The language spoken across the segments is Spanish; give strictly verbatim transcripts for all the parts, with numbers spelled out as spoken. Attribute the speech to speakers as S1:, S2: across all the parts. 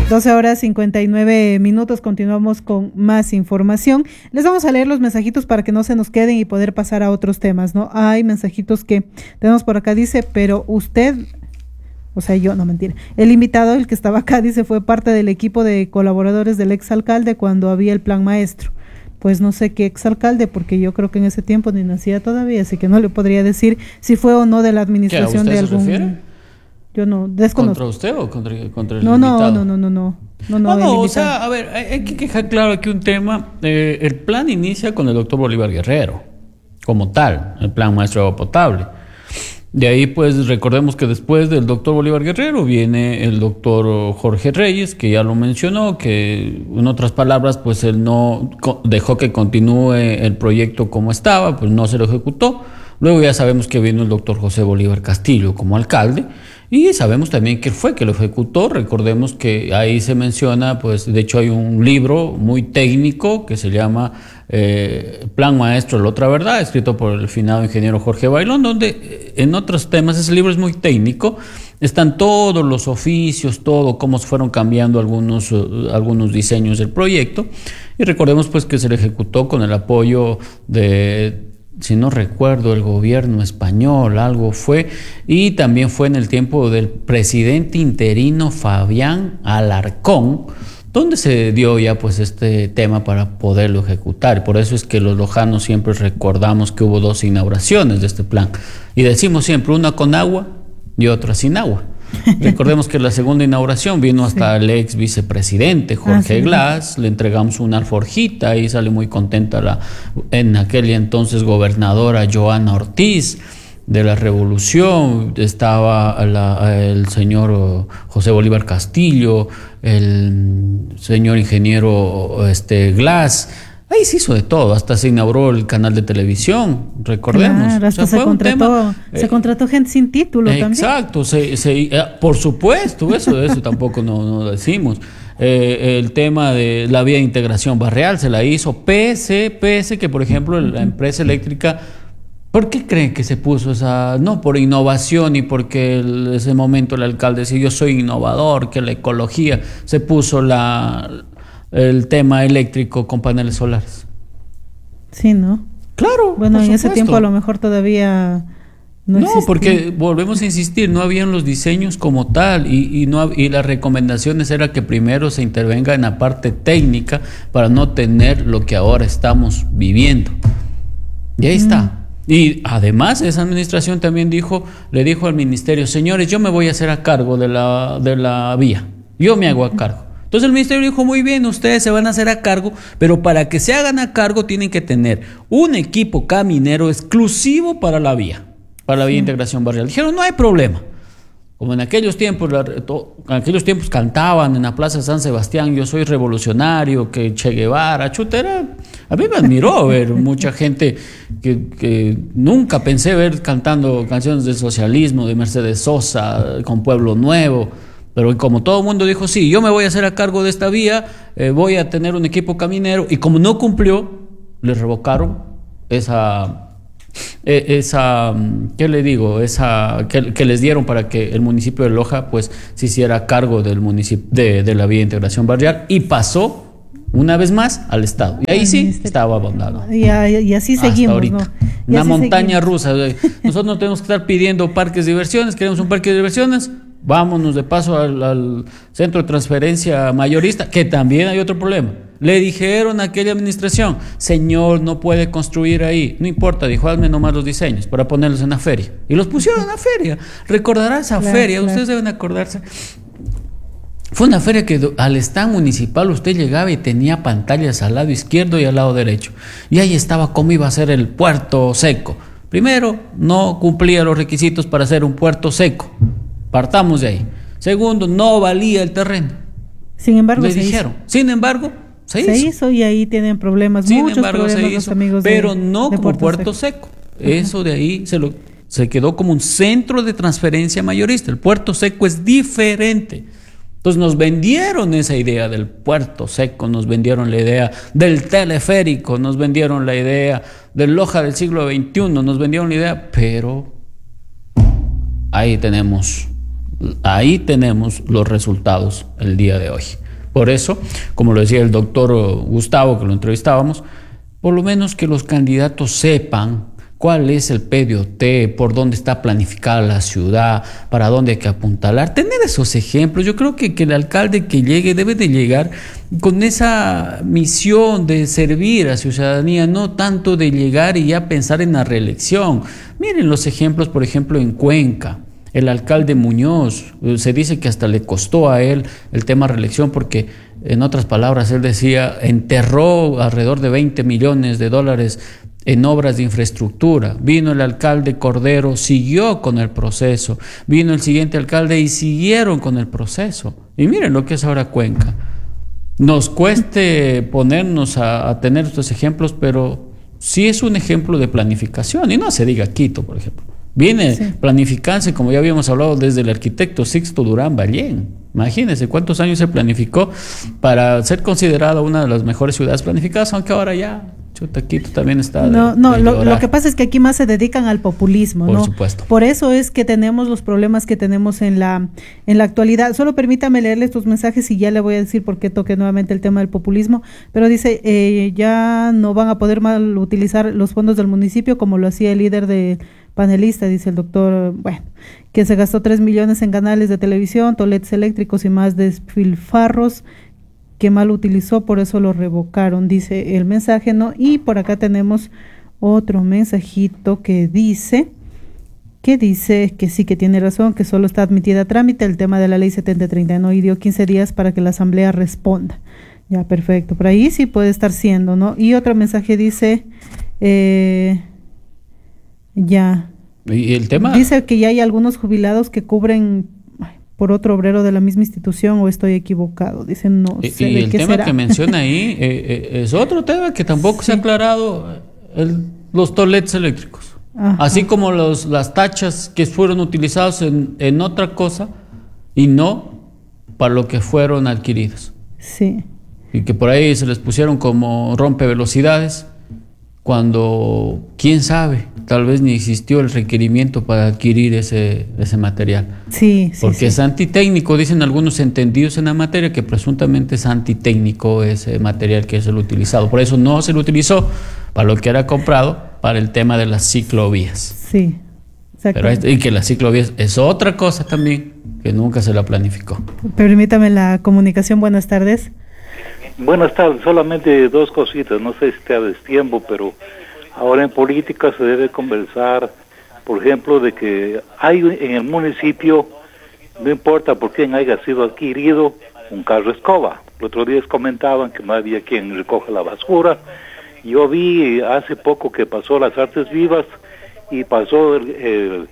S1: doce horas cincuenta y nueve minutos, continuamos con más información. Les vamos a leer los mensajitos para que no se nos queden y poder pasar a otros temas, ¿no? Hay mensajitos que tenemos por acá, dice, pero usted, o sea, yo, no, mentira. El invitado, el que estaba acá, dice, fue parte del equipo de colaboradores del exalcalde cuando había el plan maestro. Pues no sé qué exalcalde, porque yo creo que en ese tiempo ni nacía todavía, así que no le podría decir si fue o no de la administración de algún... ¿Qué, a usted se refiere? Yo no, desconozco.
S2: ¿Contra usted o contra, contra el
S1: no,
S2: invitado?
S1: No, no, no, no, no. No,
S2: no, no, no o sea, a ver, hay, hay que dejar claro aquí un tema. Eh, el plan inicia con el doctor Bolívar Guerrero, como tal, el plan maestro de agua potable. De ahí, pues, recordemos que después del doctor Bolívar Guerrero viene el doctor Jorge Reyes, que ya lo mencionó, que en otras palabras, pues, él no dejó que continúe el proyecto como estaba, pues no se lo ejecutó. Luego ya sabemos que vino el doctor José Bolívar Castillo como alcalde, y sabemos también que fue que lo ejecutó. Recordemos que ahí se menciona, pues de hecho hay un libro muy técnico que se llama eh, Plan Maestro de la Otra Verdad, escrito por el finado ingeniero Jorge Bailón, donde en otros temas, ese libro es muy técnico, están todos los oficios, todo cómo fueron cambiando algunos, uh, algunos diseños del proyecto, y recordemos pues que se le ejecutó con el apoyo de... si no recuerdo, el gobierno español, algo fue, y también fue en el tiempo del presidente interino Fabián Alarcón, donde se dio ya pues este tema para poderlo ejecutar. Por eso es que los lojanos siempre recordamos que hubo dos inauguraciones de este plan, y decimos siempre una con agua y otra sin agua. Recordemos que la segunda inauguración vino hasta sí. el ex vicepresidente Jorge ah, sí. Glass, le entregamos una alforjita y sale muy contenta la en aquel entonces gobernadora Joana Ortiz de la Revolución, estaba la, el señor José Bolívar Castillo, el señor ingeniero este, Glass. Ahí se hizo de todo, hasta se inauguró el canal de televisión, recordemos.
S1: Claro, hasta o sea, se, contrató, tema, se eh, contrató gente sin título
S2: exacto,
S1: también.
S2: Exacto, se, se, eh, por supuesto, eso, eso tampoco no, no decimos. Eh, el tema de la vía de integración barrial se la hizo P S, P S que por ejemplo la empresa eléctrica, ¿por qué creen que se puso esa? No por innovación y porque en ese momento el alcalde decía yo soy innovador, que la ecología, se puso la... el tema eléctrico con paneles solares.
S1: Sí, ¿no?
S2: Claro.
S1: Bueno, en supuesto. Ese tiempo a lo mejor todavía no,
S2: no porque volvemos a insistir, no habían los diseños como tal y, y, no, y las recomendaciones era que primero se intervenga en la parte técnica para no tener lo que ahora estamos viviendo. Y ahí mm. está. Y además esa administración también dijo, le dijo al ministerio, señores, yo me voy a hacer a cargo de la, de la vía. Yo me hago a cargo. Entonces el ministerio dijo, muy bien, ustedes se van a hacer a cargo, pero para que se hagan a cargo tienen que tener un equipo caminero exclusivo para la vía, para la vía de integración barrial. Dijeron, no hay problema. Como en aquellos tiempos, la, to, en aquellos tiempos cantaban en la Plaza San Sebastián, yo soy revolucionario, que Che Guevara, chutera. A mí me admiró ver mucha gente que, que nunca pensé ver cantando canciones de socialismo, de Mercedes Sosa, con Pueblo Nuevo. Pero como todo el mundo dijo, sí, yo me voy a hacer a cargo de esta vía, eh, voy a tener un equipo caminero, y como no cumplió, le revocaron esa, eh, esa ¿qué le digo? Esa que, que les dieron para que el municipio de Loja pues se hiciera cargo del municipio de, de la vía de integración barrial, y pasó una vez más al Estado. Y ahí sí estaba abandonado.
S1: Y, y así seguimos, ahorita. ¿No? Y
S2: Una
S1: así
S2: montaña
S1: seguimos.
S2: rusa. Nosotros no tenemos que estar pidiendo parques de diversiones, queremos un parque de diversiones. Vámonos de paso al, al centro de transferencia mayorista, que también hay otro problema. Le dijeron a aquella administración, señor, no puede construir ahí. No importa, dijo, hazme nomás los diseños para ponerlos en la feria. Y los pusieron en la feria. Recordará esa claro, feria, claro. Ustedes deben acordarse. Fue una feria que al stand municipal usted llegaba y tenía pantallas al lado izquierdo y al lado derecho. Y ahí estaba cómo iba a ser el puerto seco. Primero, no cumplía los requisitos para ser un puerto seco. Partamos de ahí. Segundo, no valía el terreno.
S1: Sin embargo,
S2: le
S1: se
S2: dijeron.
S1: Hizo.
S2: Sin embargo, se,
S1: se
S2: hizo.
S1: hizo y ahí tienen problemas.
S2: Sin
S1: muchos
S2: embargo,
S1: problemas
S2: se
S1: los
S2: hizo,
S1: amigos
S2: pero
S1: de,
S2: no
S1: de
S2: como
S1: Puerto,
S2: puerto seco. seco. Eso de ahí se lo se quedó como un centro de transferencia mayorista. El puerto seco es diferente. Entonces nos vendieron esa idea del puerto seco, nos vendieron la idea del teleférico, nos vendieron la idea del Loja del siglo veintiuno, nos vendieron la idea, pero ahí tenemos Ahí tenemos los resultados el día de hoy. Por eso, como lo decía el doctor Gustavo, que lo entrevistábamos, por lo menos que los candidatos sepan cuál es el P D O T, por dónde está planificada la ciudad, para dónde hay que apuntalar, tener esos ejemplos. Yo creo que, que el alcalde que llegue debe de llegar con esa misión de servir a la ciudadanía, no tanto de llegar y ya pensar en la reelección. Miren los ejemplos, por ejemplo, en Cuenca. El alcalde Muñoz, se dice que hasta le costó a él el tema reelección porque, en otras palabras, él decía, enterró alrededor de veinte millones de dólares en obras de infraestructura. Vino el alcalde Cordero, siguió con el proceso. Vino el siguiente alcalde y siguieron con el proceso. Y miren lo que es ahora Cuenca. Nos cueste ponernos a, a tener estos ejemplos, pero sí es un ejemplo de planificación. Y no se diga Quito, por ejemplo. Viene sí. planificándose, como ya habíamos hablado, desde el arquitecto Sixto Durán Ballén. Imagínense cuántos años se planificó para ser considerada una de las mejores ciudades planificadas, aunque ahora ya chuta, Quito también está.
S1: No, de, no, de lo, lo que pasa es que aquí más se dedican al populismo,
S2: Por
S1: ¿no?
S2: supuesto.
S1: Por eso es que tenemos los problemas que tenemos en la en la actualidad. Solo permítame leerle estos mensajes y ya le voy a decir por qué toqué nuevamente el tema del populismo. Pero dice, eh, ya no van a poder mal utilizar los fondos del municipio como lo hacía el líder de panelista, dice el doctor, bueno, que se gastó tres millones en canales de televisión, toletes eléctricos y más despilfarros que mal utilizó, por eso lo revocaron, dice el mensaje, ¿no? Y por acá tenemos otro mensajito que dice, que dice que sí, que tiene razón, que solo está admitida a trámite el tema de la ley setenta treinta, ¿no? Y dio quince días para que la asamblea responda. Ya, perfecto, por ahí sí puede estar siendo, ¿no? Y otro mensaje dice, eh, ya.
S2: ¿Y el tema?
S1: Dice que ya hay algunos jubilados que cubren por otro obrero de la misma institución, o estoy equivocado. Dicen, no
S2: y,
S1: sé
S2: y
S1: de
S2: el
S1: qué
S2: tema
S1: será.
S2: que menciona ahí eh, eh, es otro tema que tampoco
S1: sí.
S2: se ha aclarado, el, los toletes eléctricos.
S1: Ajá.
S2: Así como los, las tachas que fueron utilizados en, en otra cosa y no para lo que fueron adquiridos.
S1: Sí.
S2: Y que por ahí se les pusieron como rompevelocidades, cuando, quién sabe, tal vez ni existió el requerimiento para adquirir ese, ese material.
S1: Sí, sí.
S2: Porque
S1: sí.
S2: es antitécnico, dicen algunos entendidos en la materia, que presuntamente es antitécnico ese material que es el utilizado. Por eso no se lo utilizó para lo que era comprado, para el tema de las ciclovías.
S1: Sí, exacto.
S2: Pero, y que las ciclovías es otra cosa también, que nunca se la planificó.
S1: Permítame la comunicación, buenas tardes.
S3: Buenas tardes, solamente dos cositas, no sé si te da tiempo, pero ahora en política se debe conversar, por ejemplo, de que hay en el municipio, no importa por quién haya sido adquirido, un carro escoba. El otro día comentaban que no había quien recoja la basura. Yo vi hace poco que pasó las Artes Vivas y pasó el... el...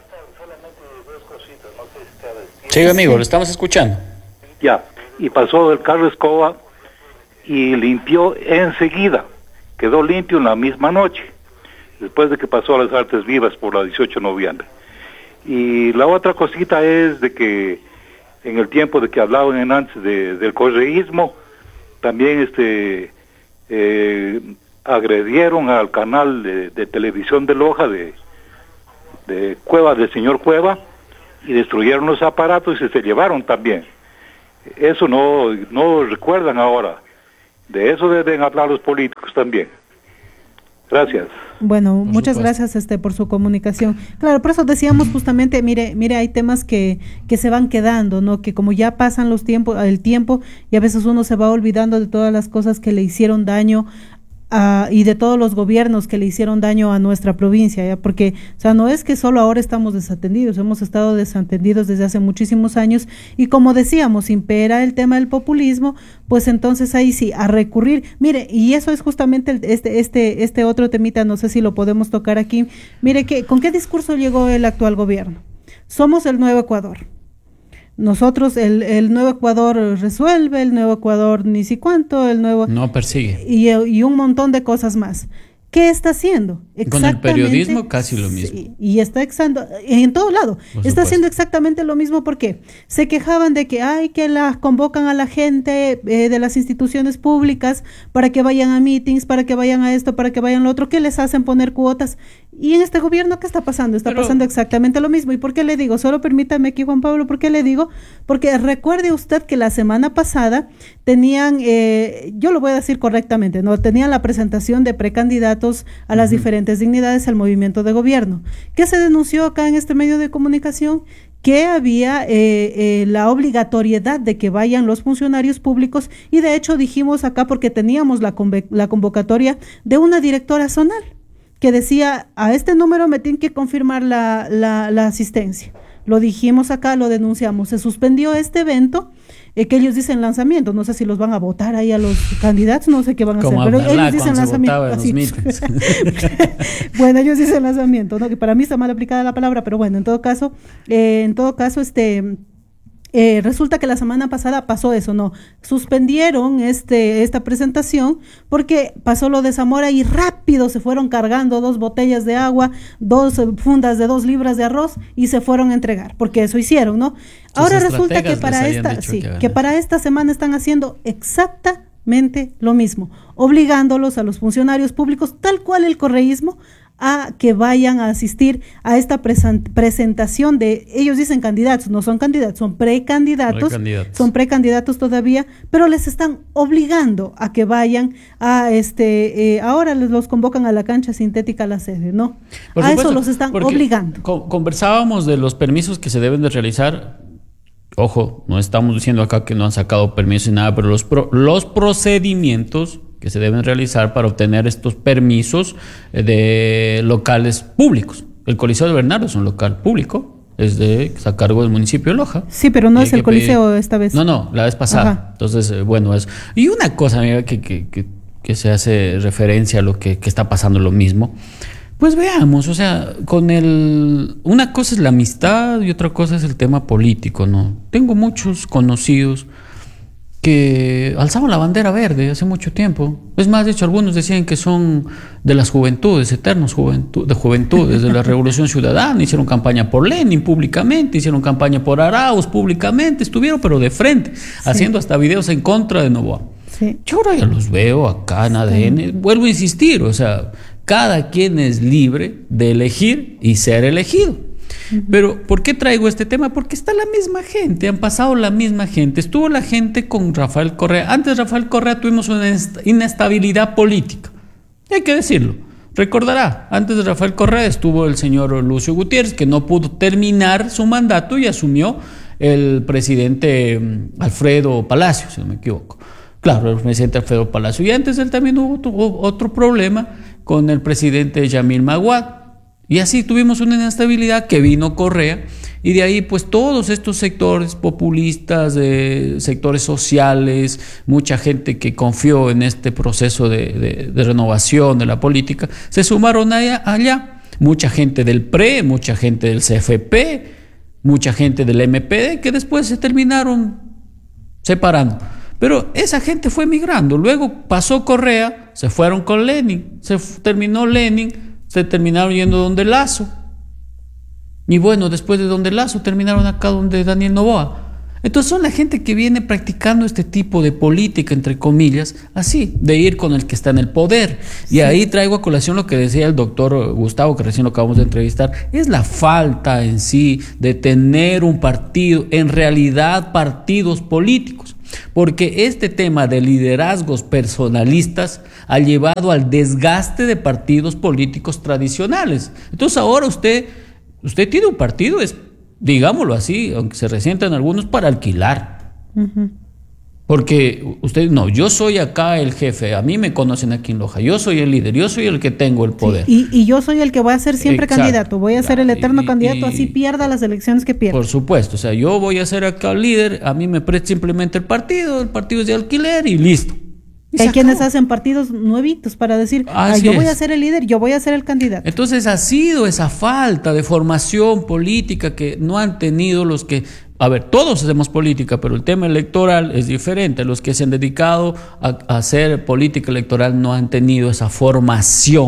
S2: Sí, amigo, lo estamos escuchando.
S3: Ya, y pasó el carro escoba y limpió enseguida, quedó limpio en la misma noche, después de que pasó a las Artes Vivas por la dieciocho de noviembre. Y la otra cosita es de que en el tiempo de que hablaban antes de, del correísmo, también este eh, agredieron al canal de, de televisión de Loja de, de Cueva, del señor Cueva, y destruyeron los aparatos y se llevaron también. Eso no, no recuerdan ahora. De eso deben hablar los políticos también. Gracias.
S1: Bueno,
S2: por
S1: muchas
S2: supuesto.
S1: gracias este por su comunicación. Claro, por eso decíamos justamente, mire, mire, hay temas que que se van quedando, ¿no? Que como ya pasan los tiempos, el tiempo, y a veces uno se va olvidando de todas las cosas que le hicieron daño a, y de todos los gobiernos que le hicieron daño a nuestra provincia, ¿ya? Porque, o sea, no es que solo ahora estamos desatendidos, hemos estado desatendidos desde hace muchísimos años, y como decíamos, impera el tema del populismo, pues entonces ahí sí, a recurrir, mire, y eso es justamente el, este, este, este otro temita, no sé si lo podemos tocar aquí. Mire, que, ¿con qué discurso llegó el actual gobierno? Somos el nuevo Ecuador. Nosotros, el, el nuevo Ecuador resuelve, el nuevo Ecuador ni si cuánto, el nuevo...
S2: No persigue.
S1: Y, y un montón de cosas más. ¿Qué está haciendo?
S2: Con el periodismo casi lo mismo.
S1: Sí, y está exando, en todo lado.
S2: Por
S1: está
S2: supuesto.
S1: haciendo exactamente lo mismo porque se quejaban de que ay que la convocan a la gente eh, de las instituciones públicas para que vayan a meetings, para que vayan a esto, para que vayan a lo otro, que les hacen poner cuotas. Y en este gobierno, ¿qué está pasando? Está Pero, pasando exactamente lo mismo. ¿Y por qué le digo? Solo permítame aquí, Juan Pablo, ¿por qué le digo? Porque recuerde usted que la semana pasada tenían, eh, yo lo voy a decir correctamente, ¿no? Tenían la presentación de precandidatos a las uh-huh. diferentes dignidades al movimiento de gobierno. ¿Qué se denunció acá en este medio de comunicación? Que había eh, eh, la obligatoriedad de que vayan los funcionarios públicos, y de hecho dijimos acá, porque teníamos la, conv- la convocatoria de una directora zonal que decía, a este número me tienen que confirmar la, la, la asistencia. Lo dijimos acá, lo denunciamos. Se suspendió este evento, eh, que ellos dicen lanzamiento. No sé si los van a votar ahí a los candidatos, no sé qué van a
S2: Como
S1: hacer. Pero ellos dicen lanzamiento.
S2: Así.
S1: Bueno, ellos dicen lanzamiento, ¿no? Que para mí está mal aplicada la palabra, pero bueno, en todo caso, eh, en todo caso, este... Eh, resulta que la semana pasada pasó eso, no, suspendieron este esta presentación porque pasó lo de Zamora y rápido se fueron cargando dos botellas de agua, dos fundas de dos libras de arroz y se fueron a entregar, porque eso hicieron, ¿no? Ahora resulta que para esta, sí, que, que para esta semana están haciendo exactamente lo mismo, obligándolos a los funcionarios públicos, tal cual el correísmo, a que vayan a asistir a esta present- presentación de, ellos dicen candidatos, no son candidatos, son precandidatos, precandidatos, son precandidatos todavía, pero les están obligando a que vayan a este, eh, ahora les los convocan a la cancha sintética, la sede, ¿no? Por a supuesto, eso los están obligando.
S2: Co- conversábamos de los permisos que se deben de realizar. Ojo, no estamos diciendo acá que no han sacado permisos y nada, pero los, pro- los procedimientos que se deben realizar para obtener estos permisos de locales públicos. El Coliseo de Bernardo es un local público, es de es a cargo del municipio de Loja.
S1: Sí, pero no es el Coliseo pedir, esta vez.
S2: No, no, la vez pasada. Ajá. Entonces, eh, bueno, es. Y una cosa, amiga, que, que, que, que se hace referencia a lo que, que está pasando lo mismo. Pues veamos, o sea, con el... Una cosa es la amistad y otra cosa es el tema político, ¿no? Tengo muchos conocidos que alzaban la bandera verde hace mucho tiempo. Es más, de hecho, algunos decían que son de las juventudes, eternos juventud, de juventudes, de la Revolución Ciudadana, hicieron campaña por Lenin públicamente, hicieron campaña por Arauz públicamente, estuvieron pero de frente, sí, haciendo hasta videos en contra de Noboa. Sí. Yo ahora ya los veo acá en A D N, sí. Vuelvo a insistir, o sea, cada quien es libre de elegir y ser elegido. Pero, ¿por qué traigo este tema? Porque está la misma gente, han pasado la misma gente. Estuvo la gente con Rafael Correa. Antes de Rafael Correa tuvimos una inestabilidad política. Hay que decirlo. Recordará, antes de Rafael Correa estuvo el señor Lucio Gutiérrez, que no pudo terminar su mandato y asumió el presidente Alfredo Palacio, si no me equivoco. Claro, el presidente Alfredo Palacio. Y antes él también hubo, tuvo otro problema con el presidente Yamil Maguad. Y así tuvimos una inestabilidad que vino Correa, y de ahí pues todos estos sectores populistas, eh, sectores sociales, mucha gente que confió en este proceso de, de, de renovación de la política, se sumaron allá, allá. Mucha gente del P R E, mucha gente del C F P, mucha gente del M P D, que después se terminaron separando. Pero esa gente fue migrando, luego pasó Correa, se fueron con Lenin, se f- terminó Lenin, se terminaron yendo donde Lazo. Y bueno, después de donde Lazo terminaron acá donde Daniel Noboa. Entonces son la gente que viene practicando este tipo de política, entre comillas, así, de ir con el que está en el poder. Sí. Y ahí traigo a colación lo que decía el doctor Gustavo, que recién lo acabamos de entrevistar, es la falta en sí de tener un partido, en realidad partidos políticos. Porque este tema de liderazgos personalistas ha llevado al desgaste de partidos políticos tradicionales. Entonces ahora usted, usted tiene un partido, es, digámoslo así, aunque se resientan algunos, para alquilar. Uh-huh. Porque usted, no, yo soy acá el jefe, a mí me conocen aquí en Loja, yo soy el líder, yo soy el que tengo el poder.
S1: Sí, y, y yo soy el que voy a ser siempre Exacto. candidato, voy a ser el eterno y, candidato, y, así pierda las elecciones que pierda.
S2: Por supuesto, o sea, yo voy a ser acá el líder, a mí me presta simplemente el partido, el partido es de alquiler y listo. Y
S1: Hay quienes hacen partidos nuevitos para decir, ah, yo voy es. a ser el líder, yo voy a ser el candidato.
S2: Entonces ha sido esa falta de formación política que no han tenido los que... A ver, todos hacemos política, pero el tema electoral es diferente. Los que se han dedicado a, a hacer política electoral no han tenido esa formación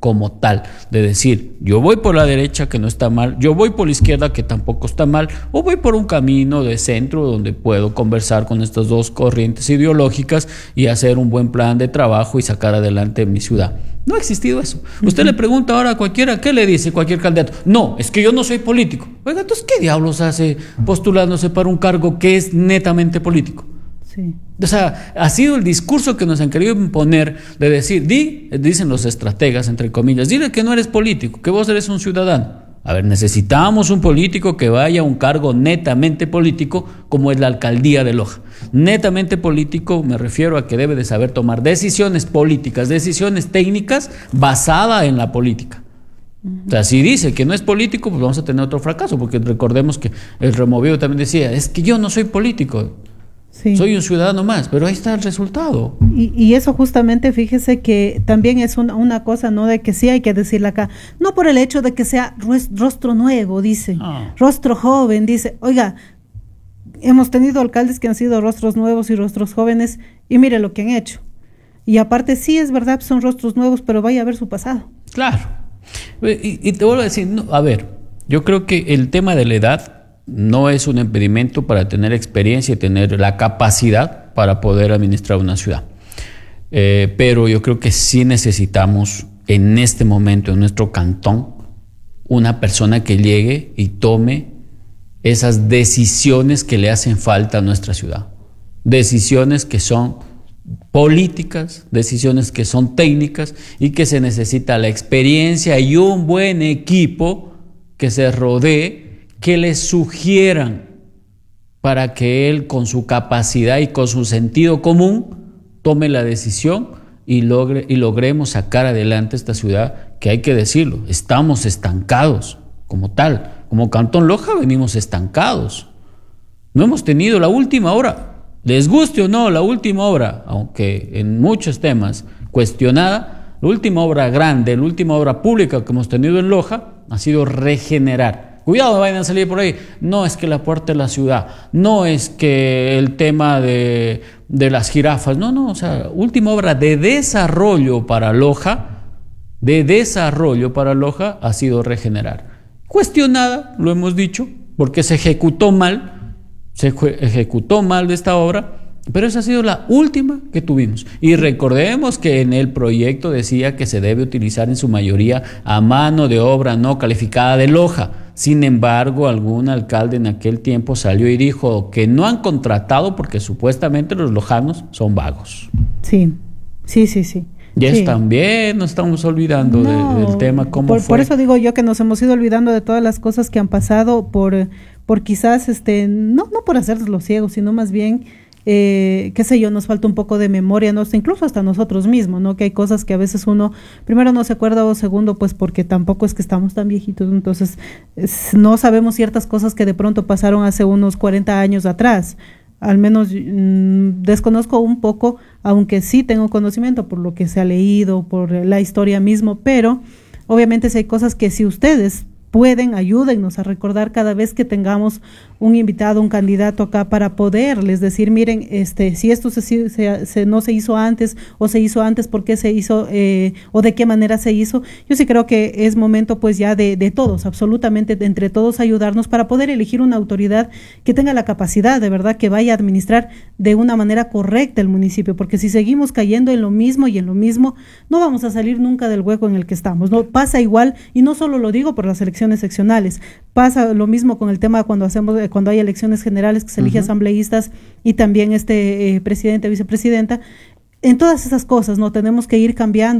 S2: como tal, de decir, yo voy por la derecha, que no está mal, yo voy por la izquierda, que tampoco está mal, o voy por un camino de centro donde puedo conversar con estas dos corrientes ideológicas y hacer un buen plan de trabajo y sacar adelante mi ciudad. No ha existido eso. Usted uh-huh. le pregunta ahora a cualquiera, ¿qué le dice cualquier candidato? No, es que yo no soy político. Oiga, entonces, ¿qué diablos hace postulándose para un cargo que es netamente político? Sí. O sea, ha sido el discurso que nos han querido imponer de decir, di, dicen los estrategas, entre comillas, dile que no eres político, que vos eres un ciudadano. A ver, necesitamos un político que vaya a un cargo netamente político, como es la alcaldía de Loja. Netamente político me refiero a que debe de saber tomar decisiones políticas, decisiones técnicas basadas en la política. O sea, si dice que no es político, pues vamos a tener otro fracaso, porque recordemos que el removido también decía, es que yo no soy político. Sí. Soy un ciudadano más, pero ahí está el resultado.
S1: Y, y eso justamente, fíjese que también es una, una cosa, ¿no? De que sí hay que decirle acá, no por el hecho de que sea rostro nuevo, dice, ah. rostro joven, dice, oiga, hemos tenido alcaldes que han sido rostros nuevos y rostros jóvenes, y mire lo que han hecho. Y aparte sí es verdad, son rostros nuevos, pero vaya a ver su pasado.
S2: Claro. Y, y te vuelvo a decir, no, a ver, yo creo que el tema de la edad no es un impedimento para tener experiencia y tener la capacidad para poder administrar una ciudad. Eh, pero yo creo que sí necesitamos en este momento en nuestro cantón una persona que llegue y tome esas decisiones que le hacen falta a nuestra ciudad. Decisiones que son políticas, decisiones que son técnicas y que se necesita la experiencia y un buen equipo que se rodee, que le sugieran para que él con su capacidad y con su sentido común tome la decisión y, logre, y logremos sacar adelante esta ciudad, que hay que decirlo, estamos estancados como tal, como Cantón Loja venimos estancados, no hemos tenido la última hora, les guste o no la última obra, aunque en muchos temas cuestionada, la última obra grande, la última obra pública que hemos tenido en Loja ha sido regenerar. Cuidado, vayan a salir por ahí. No es que la puerta de la ciudad, no es que el tema de, de las jirafas, no, no, o sea, última obra de desarrollo para Loja, de desarrollo para Loja ha sido regenerar. Cuestionada, lo hemos dicho, porque se ejecutó mal, se ejecutó mal de esta obra, pero esa ha sido la última que tuvimos. Y recordemos que en el proyecto decía que se debe utilizar en su mayoría a mano de obra no calificada de Loja. Sin embargo, algún alcalde en aquel tiempo salió y dijo que no han contratado porque supuestamente los lojanos son vagos.
S1: Sí, sí, sí, sí.
S2: Y eso
S1: sí.
S2: También nos estamos olvidando
S1: no,
S2: de, del tema cómo
S1: por,
S2: fue.
S1: Por eso digo yo que nos hemos ido olvidando de todas las cosas que han pasado por, por quizás, este, no, no por hacernos los ciegos, sino más bien... Eh, qué sé yo, nos falta un poco de memoria, ¿no? Incluso hasta nosotros mismos, ¿no? Que hay cosas que a veces uno, primero no se acuerda o segundo, pues porque tampoco es que estamos tan viejitos, entonces es, no sabemos ciertas cosas que de pronto pasaron hace unos cuarenta años atrás. Al menos mmm, desconozco un poco, aunque sí tengo conocimiento por lo que se ha leído, por la historia mismo, pero obviamente si hay cosas que si ustedes pueden, ayúdennos a recordar cada vez que tengamos un invitado, un candidato acá, para poderles decir, miren, este, si esto se, se, se, no se hizo antes o se hizo antes, ¿por qué se hizo eh, o de qué manera se hizo? Yo sí creo que es momento pues ya de, de todos, absolutamente de entre todos ayudarnos para poder elegir una autoridad que tenga la capacidad de verdad que vaya a administrar de una manera correcta el municipio, porque si seguimos cayendo en lo mismo y en lo mismo, no vamos a salir nunca del hueco en el que estamos, ¿no? Pasa igual, y no solo lo digo por las elecciones seccionales, pasa lo mismo con el tema cuando hacemos cuando hay elecciones generales que se elige uh-huh. asambleístas y también este eh, presidente, vicepresidenta. En todas esas cosas no tenemos que ir cambiando.